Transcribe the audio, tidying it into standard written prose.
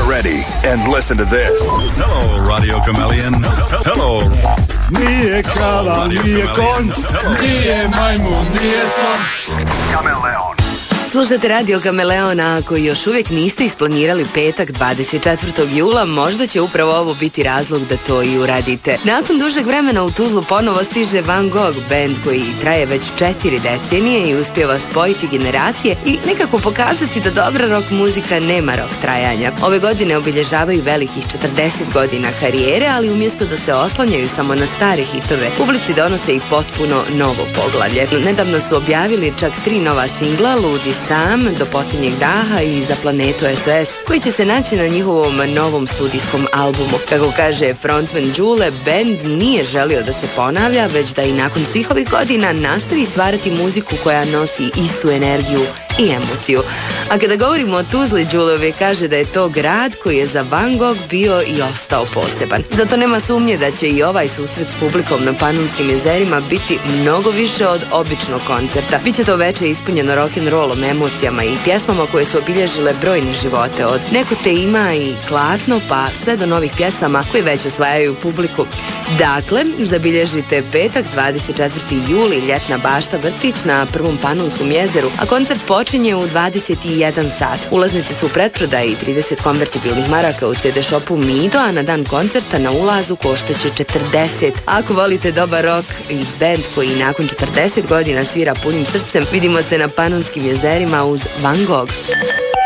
ready and listen to this. Hello, Radio Chameleon. Hello. Nije krava, nije konj, nije majmun, nije slon. Chameleon. Slušate Radio Kameleon, a ako još uvijek niste isplanirali petak 24. jula, možda će upravo ovo biti razlog da to i uradite. Nakon dužeg vremena u Tuzlu ponovo stiže Van Gogh, bend koji traje već 4 decenije i uspijeva spojiti generacije i nekako pokazati da dobra rock muzika nema rok trajanja. Ove godine obilježavaju velikih 40 godina karijere, ali umjesto da se oslanjaju samo na stare hitove, publici donose i potpuno novo poglavlje. Nedavno su objavili čak 3 nova singla, Ludi sam, Do posljednjeg daha i Za planetu SOS, koji će se naći na njihovom novom studijskom albumu. Kako kaže frontman Đule, bend nije želio da se ponavlja, već da i nakon svih ovih godina nastavi stvarati muziku koja nosi istu energiju i emociju. A kada govorimo o Tuzli, Đule uvijek kaže da je to grad koji je za Van Gogh bio i ostao poseban. Zato nema sumnje da će i ovaj susret s publikom na Panonskim jezerima biti mnogo više od običnog koncerta. Biće to veče ispunjeno rock'n'rollom, emocijama i pjesmama koje su obilježile brojne živote, od Neko te ima i Klatno pa sve do novih pjesama koje već osvajaju publiku. Dakle, zabilježite petak 24. juli, Ljetna bašta vrtić na Prvom Panonskom jezeru, a koncert počinje u 21 sat. Ulaznice su u pretprodaji, 30 konvertibilnih maraka u CD shopu Mido, a na dan koncerta na ulazu koštaće 40. Ako volite dobar rock i bend koji nakon 40 godina svira punim srcem, vidimo se na Panonskim jezerima uz Van Gogh.